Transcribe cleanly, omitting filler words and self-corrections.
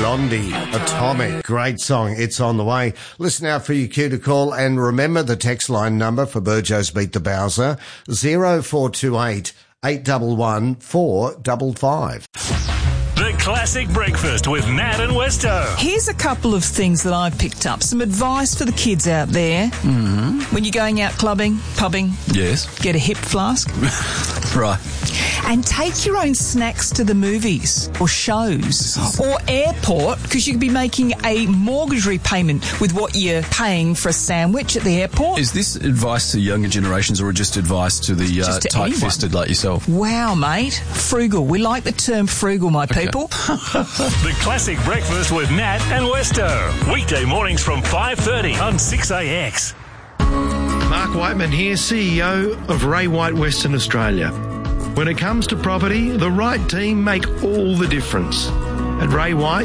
Blondie, Atomic. Great song. It's on the way. Listen out for your cue to call, and remember the text line number for Burjo's Beat the Bowser, 0428 811 455. The Classic Breakfast with Nat and Westo. Here's a couple of things that I've picked up. Some advice for the kids out there. Mm-hmm. When you're going out clubbing, pubbing, Yes. get a hip flask. Right. And take your own snacks to the movies or shows or airport, because you could be making a mortgage repayment with what you're paying for a sandwich at the airport. Is this advice to younger generations or just advice to the Just to tight-fisted like yourself? Wow, mate. Frugal. We like the term frugal, my people. The Classic Breakfast with Nat and Westo. Weekday mornings from 5:30 on 6AX. Mark Whiteman here, CEO of Ray White Western Australia. When it comes to property, the right team make all the difference. At Ray White,